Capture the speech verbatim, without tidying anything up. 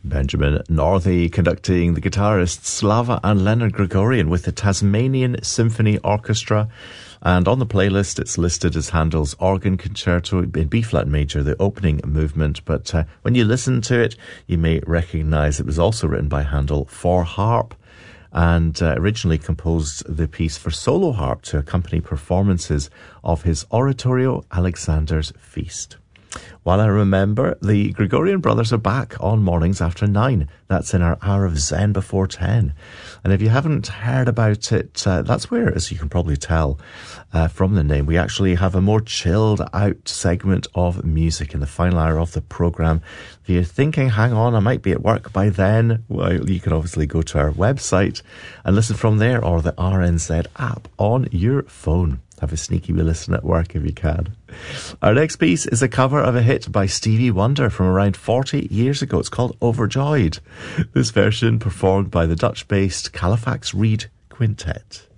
Benjamin Northey conducting the guitarists Slava and Leonard Gregorian with the Tasmanian Symphony Orchestra. And on the playlist, it's listed as Handel's Organ Concerto in B-flat major, the opening movement. But uh, when you listen to it, you may recognise it was also written by Handel for harp, and uh, originally composed the piece for solo harp to accompany performances of his oratorio Alexander's Feast. While I remember, the Gregorian brothers are back on mornings after nine. That's in our hour of Zen before ten. And if you haven't heard about it, uh, that's where, as you can probably tell uh, from the name, we actually have a more chilled out segment of music in the final hour of the programme. If you're thinking, hang on, I might be at work by then, well, you can obviously go to our website and listen from there, or the R N Z app on your phone. Have a sneaky wee listen at work if you can. Our next piece is a cover of a hit by Stevie Wonder from around forty years ago. It's called Overjoyed. This version performed by the Dutch-based Califax Reed Quintet.